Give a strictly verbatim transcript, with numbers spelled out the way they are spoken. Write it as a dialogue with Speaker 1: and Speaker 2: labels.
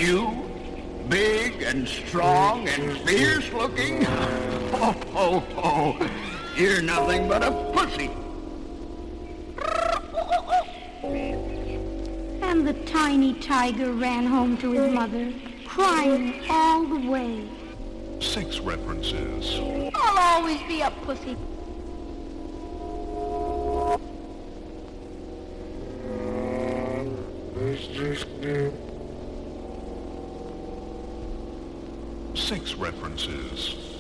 Speaker 1: you, big and strong and fierce looking? Oh, oh, oh, you're nothing but a pussy.
Speaker 2: And the tiny tiger ran home to his mother, crying all the way.
Speaker 3: Sex references.
Speaker 2: I'll always be a pussy.
Speaker 3: Sex references.